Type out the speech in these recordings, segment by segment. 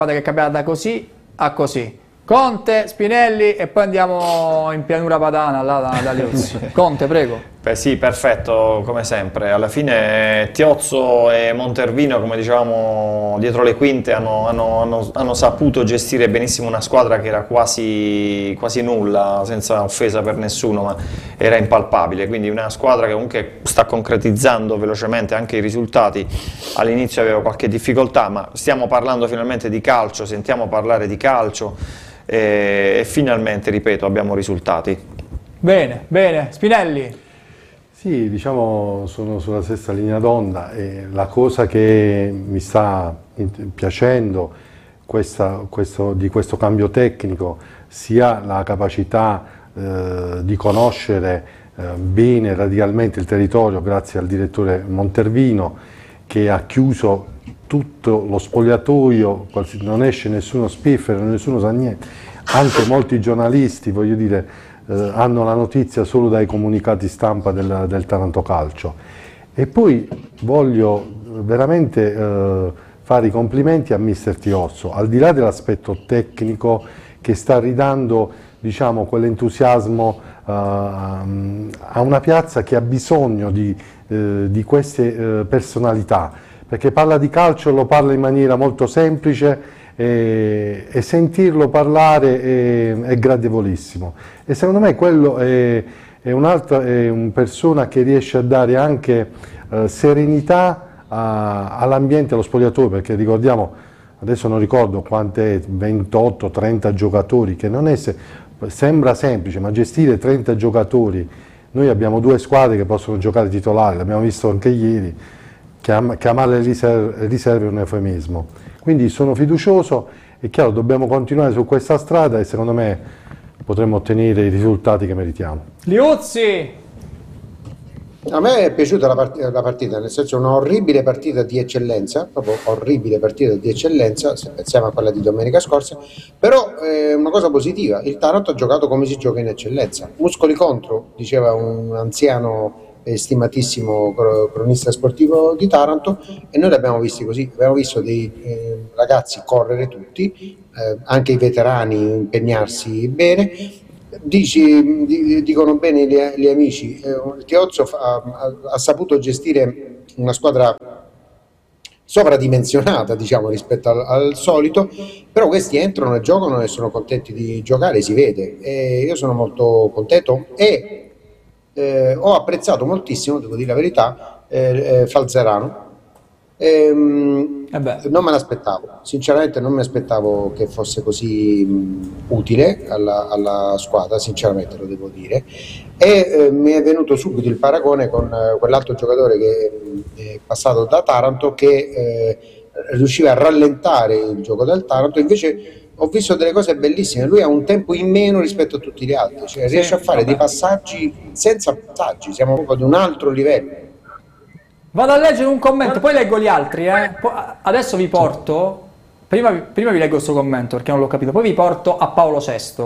che è cambiata da così a così. Conte, Spinelli e poi andiamo in pianura padana là da Liuzzi. Conte, prego. Beh sì, perfetto, come sempre. Alla fine Tiozzo e Montervino, come dicevamo dietro le quinte, hanno saputo gestire benissimo una squadra che era quasi nulla, senza offesa per nessuno, ma era impalpabile. Quindi una squadra che comunque sta concretizzando velocemente anche i risultati. All'inizio aveva qualche difficoltà, ma stiamo parlando finalmente di calcio, sentiamo parlare di calcio e finalmente, ripeto, abbiamo risultati. Bene, bene. Spinelli. Sì, diciamo sono sulla stessa linea d'onda e la cosa che mi sta piacendo di questo cambio tecnico sia la capacità di conoscere bene radicalmente il territorio grazie al direttore Montervino che ha chiuso tutto lo spogliatoio, non esce nessuno spiffero, nessuno sa niente, anche molti giornalisti, voglio dire, hanno la notizia solo dai comunicati stampa del Taranto Calcio. E poi voglio veramente fare i complimenti a mister Tiozzo, al di là dell'aspetto tecnico che sta ridando, diciamo, quell'entusiasmo a una piazza che ha bisogno di queste personalità, perché parla di calcio, lo parla in maniera molto semplice e sentirlo parlare è gradevolissimo. E secondo me quello è una persona che riesce a dare anche serenità all'ambiente, allo spogliatoio, perché ricordiamo, adesso non ricordo quante, 28-30 giocatori, che non è sembra semplice, ma gestire 30 giocatori, noi abbiamo due squadre che possono giocare titolari, l'abbiamo visto anche ieri, chiamarle riserve è un eufemismo. Quindi sono fiducioso, è chiaro, dobbiamo continuare su questa strada e secondo me potremo ottenere i risultati che meritiamo. Liuzzi! A me è piaciuta la partita, nel senso una orribile partita di eccellenza, proprio orribile partita di eccellenza, se pensiamo a quella di domenica scorsa, però è una cosa positiva, il Taranto ha giocato come si gioca in eccellenza, muscoli contro, diceva un anziano stimatissimo cronista sportivo di Taranto, e noi l'abbiamo visti così, abbiamo visto dei ragazzi correre tutti, anche i veterani impegnarsi bene. Dicono bene gli amici, il Tiozzo ha saputo gestire una squadra sovradimensionata, diciamo, rispetto al solito, però questi entrano e giocano e sono contenti di giocare, si vede, e io sono molto contento e ho apprezzato moltissimo, devo dire la verità, Falzerano. Non me l'aspettavo, sinceramente non mi aspettavo che fosse così utile alla squadra, sinceramente lo devo dire, e mi è venuto subito il paragone con quell'altro giocatore che è passato da Taranto che riusciva a rallentare il gioco del Taranto, invece ho visto delle cose bellissime, lui ha un tempo in meno rispetto a tutti gli altri, cioè riesce a fare dei passaggi senza passaggi, siamo proprio ad un altro livello. Vado a leggere un commento, poi leggo gli altri. Adesso vi porto, prima vi leggo questo commento perché non l'ho capito, poi vi porto a Paolo VI,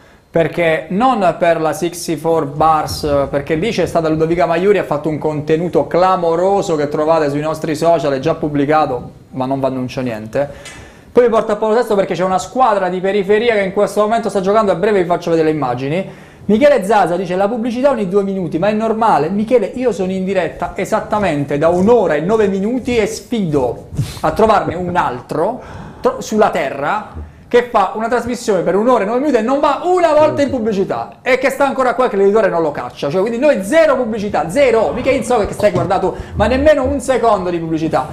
perché non per la 64 Bars, perché lì c'è stata Ludovica Maiuri, ha fatto un contenuto clamoroso che trovate sui nostri social, è già pubblicato, ma non vi annuncio niente. Poi vi porto a Paolo VI perché c'è una squadra di periferia che in questo momento sta giocando, a breve vi faccio vedere le immagini. Michele Zaza dice la pubblicità ogni 2 minuti, ma è normale? Michele, io sono in diretta esattamente da 1 ora e 9 minuti e sfido a trovarne un altro sulla terra che fa una trasmissione per 1 ora e 9 minuti e non va una volta in pubblicità e che sta ancora qua che l'editore non lo caccia, cioè quindi noi zero pubblicità, zero, Michele, so che stai guardando, ma nemmeno un secondo di pubblicità,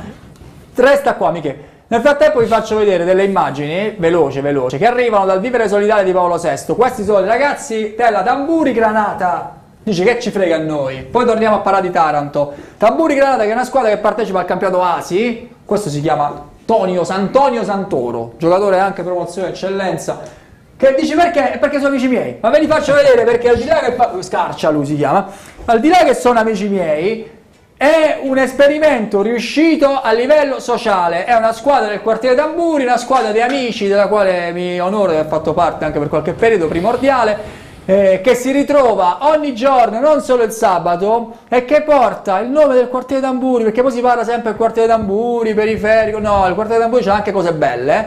resta qua Michele. Nel frattempo vi faccio vedere delle immagini, veloce, che arrivano dal Vivere Solidale di Paolo VI. Questi sono i ragazzi della Tamburi Granata. Dice che ci frega a noi. Poi torniamo a parlare di Taranto. Tamburi Granata, che è una squadra che partecipa al campionato ASI. Questo si chiama Antonio Santoro, giocatore anche promozione eccellenza. Che dice perché? Perché sono amici miei. Ma ve li faccio vedere perché al di là che Scarcia lui si chiama. Al di là che sono amici miei, è un esperimento riuscito a livello sociale, è una squadra del quartiere Tamburi, una squadra di amici della quale mi onoro di aver fatto parte anche per qualche periodo primordiale, che si ritrova ogni giorno, non solo il sabato, e che porta il nome del quartiere Tamburi, perché poi si parla sempre del quartiere Tamburi, periferico, no, il quartiere Tamburi c'ha anche cose belle,